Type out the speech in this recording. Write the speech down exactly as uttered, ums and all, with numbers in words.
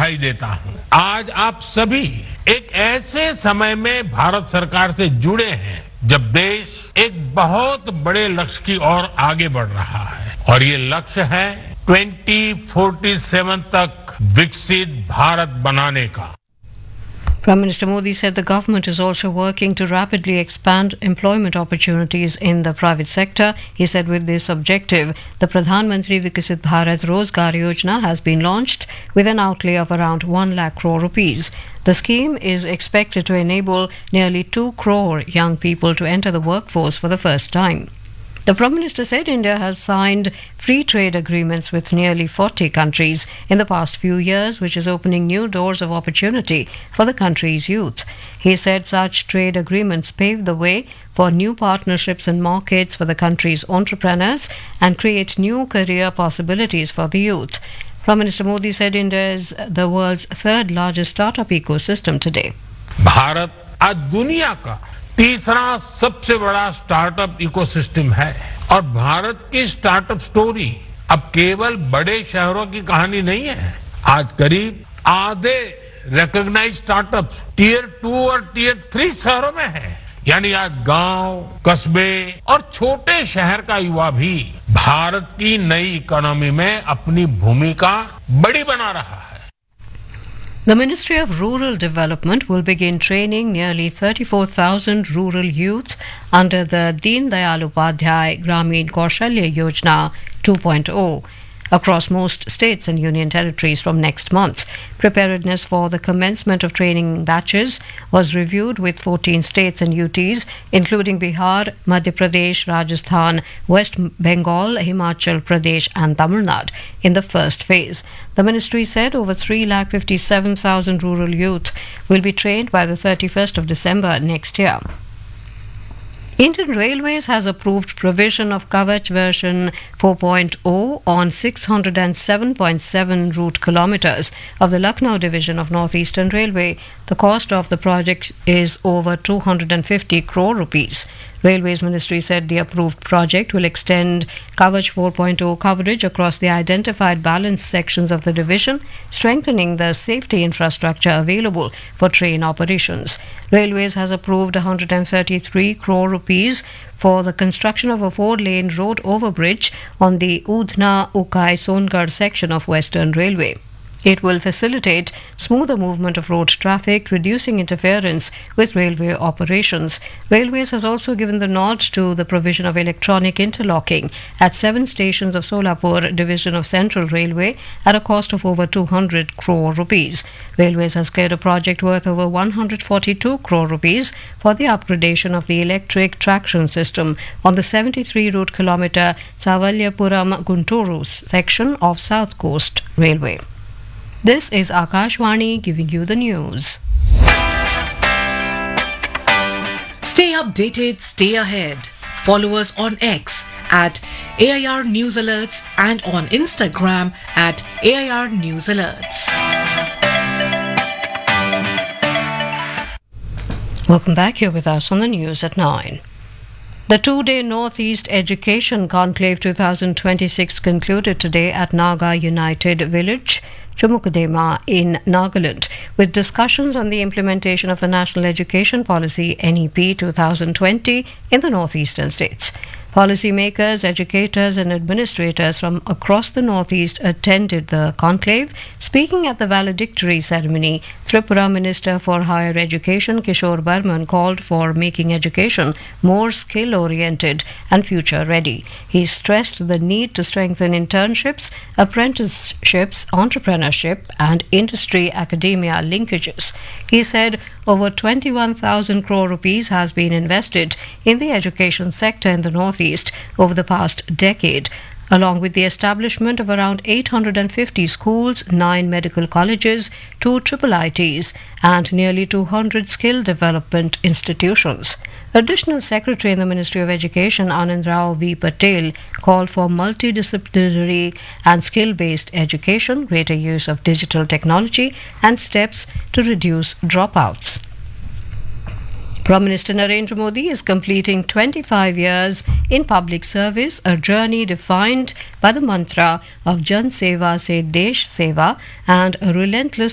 बधाई देता हूं। आज आप सभी एक ऐसे समय में भारत सरकार से जुड़े हैं जब देश एक बहुत बड़े लक्ष्य की ओर आगे बढ़ रहा है और ये लक्ष्य है ट्वेंटी फोर्टी सेवन तक विकसित भारत बनाने का। Prime Minister Modi said the government is also working to rapidly expand employment opportunities in the private sector. He said with this objective, the Pradhan Mantri Vikasit Bharat Rozgar Yojana has been launched with an outlay of around one lakh crore rupees. The scheme is expected to enable nearly two crore young people to enter the workforce for the first time. The Prime Minister said India has signed free trade agreements with nearly forty countries in the past few years, which is opening new doors of opportunity for the country's youth. He said such trade agreements pave the way for new partnerships and markets for the country's entrepreneurs and create new career possibilities for the youth. Prime Minister Modi said India is the world's third largest startup ecosystem today. Bharat आज दुनिया का तीसरा सबसे बड़ा startup ecosystem है और भारत की startup story अब केवल बड़े शहरों की कहानी नहीं है। आज करीब आधे रिकॉग्नाइज्ड स्टार्टअप्स टीयर टू और टीयर थ्री शहरों में है। यानी आज गांव, कस्बे और छोटे शहर का युवा भी भारत की नई इकोनॉमी में अपनी भूमिका बड़ी बना रहा है। The Ministry of Rural Development will begin training nearly thirty-four thousand rural youths under the Deen Dayal Upadhyay Gramin Kaushalya Yojana two point oh across most states and union territories from next month. Preparedness for the commencement of training batches was reviewed with fourteen states and U Ts, including Bihar, Madhya Pradesh, Rajasthan, West Bengal, Himachal Pradesh and Tamil Nadu in the first phase. The ministry said over three lakh fifty-seven thousand rural youth will be trained by the thirty-first of December next year. Indian Railways has approved provision of Kavach version four point oh on six hundred seven point seven route kilometres of the Lucknow division of North Eastern Railway. The cost of the project is over two hundred fifty crore rupees. Railways Ministry said the approved project will extend Kavach four point oh coverage across the identified balanced sections of the division, strengthening the safety infrastructure available for train operations. Railways has approved one hundred thirty-three crore rupees for the construction of a four-lane road overbridge on the Udhna-Ukai-Songarh section of Western Railway. It will facilitate smoother movement of road traffic, reducing interference with railway operations. Railways has also given the nod to the provision of electronic interlocking at seven stations of Solapur division of Central Railway at a cost of over two hundred crore rupees. Railways has cleared a project worth over one hundred forty-two crore rupees for the upgradation of the electric traction system on the seventy-three route kilometre Savalyapuram Gunturu section of South Coast Railway. This is Akashvani giving you the news. Stay updated, stay ahead. Follow us on X at A I R News Alerts and on Instagram at A I R News Alerts. Welcome back, here with us on the news at nine. The two-day Northeast Education Conclave twenty twenty-six concluded today at Naga United Village, Chumukdema in Nagaland, with discussions on the implementation of the National Education Policy N E P twenty twenty in the northeastern states. Policymakers, educators and administrators from across the Northeast attended the conclave. Speaking at the valedictory ceremony, Tripura Minister for Higher Education Kishore Barman called for making education more skill-oriented and future-ready. He stressed the need to strengthen internships, apprenticeships, entrepreneurship and industry-academia linkages. He said over twenty-one thousand crore rupees has been invested in the education sector in the Northeast over the past decade, along with the establishment of around eight hundred fifty schools, nine medical colleges, two triple I Ts, and nearly two hundred skill development institutions. Additional Secretary in the Ministry of Education, Anand Rao V. Patel, called for multidisciplinary and skill-based education, greater use of digital technology, and steps to reduce dropouts. Prime Minister Narendra Modi is completing twenty-five years in public service, a journey defined by the mantra of Jan Seva Se Desh Seva and a relentless